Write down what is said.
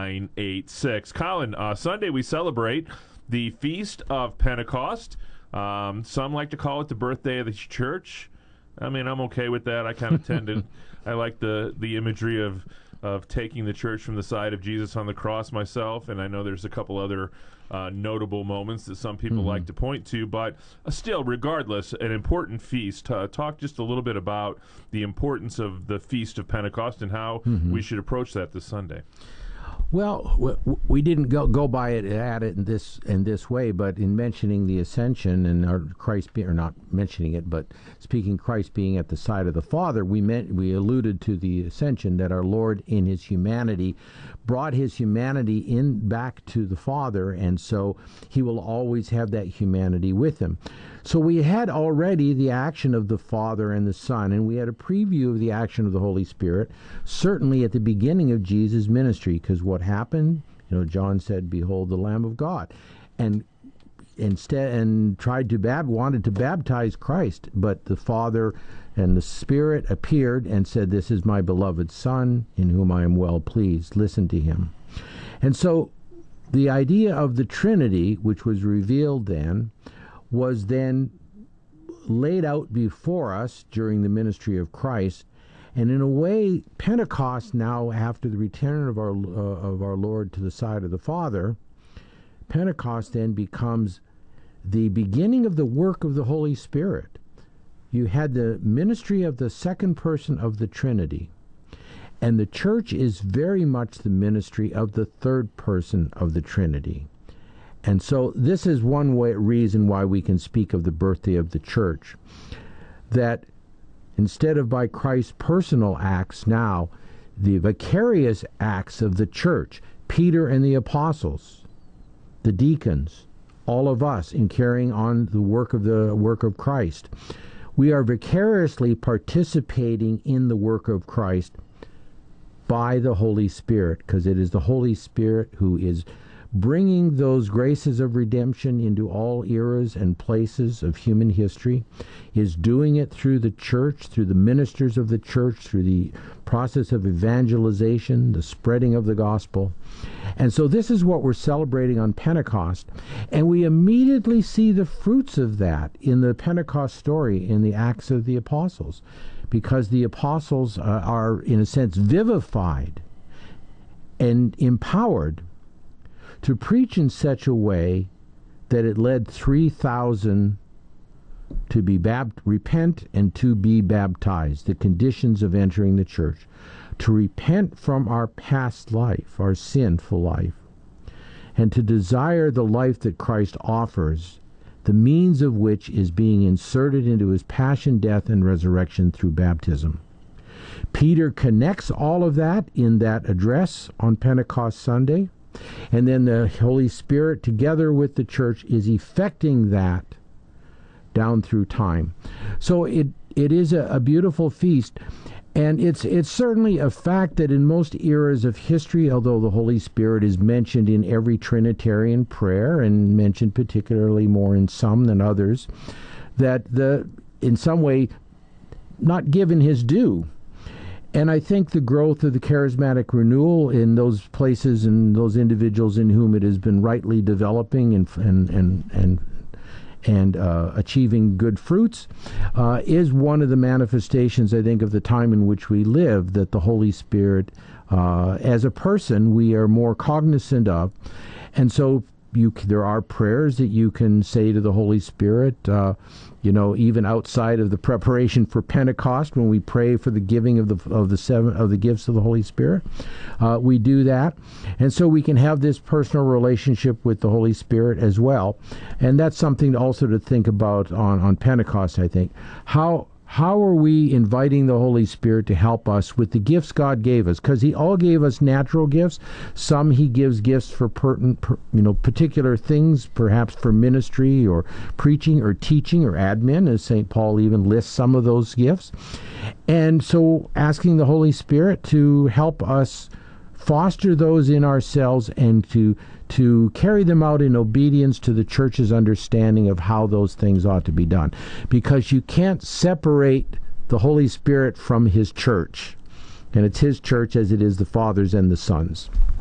986. Colin, Sunday we celebrate the Feast of Pentecost. Some like to call it the birthday of the church. I mean, I'm okay with that. I kind of tend to, I like the imagery of taking the church from the side of Jesus on the cross myself, and I know there's a couple other notable moments that some people like to point to, but still, regardless, an important feast. Talk just a little bit about the importance of the Feast of Pentecost and how we should approach that this Sunday. Well, we didn't go by it at it in this way, but in mentioning the ascension and Christ being, or not mentioning it, but speaking Christ being at the side of the Father, we alluded to the ascension, that our Lord in his humanity brought his humanity back to the Father, and so he will always have that humanity with him. So we had already the action of the Father and the Son, and we had a preview of the action of the Holy Spirit, certainly at the beginning of Jesus' ministry, because what happened, John said, "Behold the Lamb of God," and wanted to baptize Christ, but the Father and the Spirit appeared and said, "This is my beloved Son, in whom I am well pleased. Listen to him." And so the idea of the Trinity, which was revealed then, was then laid out before us during the ministry of Christ. And in a way, Pentecost now, after the return of our Lord to the side of the Father, Pentecost then becomes the beginning of the work of the Holy Spirit. You had the ministry of the second person of the Trinity, and the church is very much the ministry of the third person of the Trinity. And so this is one reason why we can speak of the birthday of the church, that instead of by Christ's personal acts now, the vicarious acts of the church, Peter and the apostles, the deacons, all of us in carrying on the work of Christ, we are vicariously participating in the work of Christ by the Holy Spirit, because it is the Holy Spirit who is bringing those graces of redemption into all eras and places of human history, is doing it through the church, through the ministers of the church, through the process of evangelization, the spreading of the gospel. And so this is what we're celebrating on Pentecost. And we immediately see the fruits of that in the Pentecost story, in the Acts of the Apostles, because the apostles are, in a sense, vivified and empowered to preach in such a way that it led 3,000 to repent and to be baptized, the conditions of entering the church, to repent from our past life, our sinful life, and to desire the life that Christ offers, the means of which is being inserted into his passion, death, and resurrection through baptism. Peter connects all of that in that address on Pentecost Sunday, and then the Holy Spirit, together with the church, is effecting that down through time. So it is a beautiful feast, and it's certainly a fact that in most eras of history, although the Holy Spirit is mentioned in every Trinitarian prayer, and mentioned particularly more in some than others, that in some way not given his due. And I think the growth of the charismatic renewal in those places and those individuals in whom it has been rightly developing and achieving good fruits is one of the manifestations, I think, of the time in which we live, that the Holy Spirit, as a person, we are more cognizant of. And so there are prayers that you can say to the Holy Spirit, even outside of the preparation for Pentecost, when we pray for the giving of the gifts of the Holy Spirit, we do that, and so we can have this personal relationship with the Holy Spirit as well, and that's something also to think about on Pentecost. I think how are we inviting the Holy Spirit to help us with the gifts God gave us? Because he all gave us natural gifts. Some he gives gifts for particular things, perhaps for ministry or preaching or teaching or admin, as St. Paul even lists some of those gifts. And so asking the Holy Spirit to help us foster those in ourselves and to carry them out in obedience to the church's understanding of how those things ought to be done. Because you can't separate the Holy Spirit from his church. And it's his church as it is the Father's and the Son's.